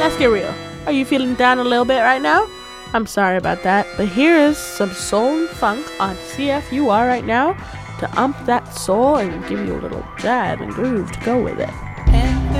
let's get real. Are you feeling down a little bit right now? I'm sorry about that, but here is some soul and funk on CFUR right now to ump that soul and give you a little jab and groove to go with it.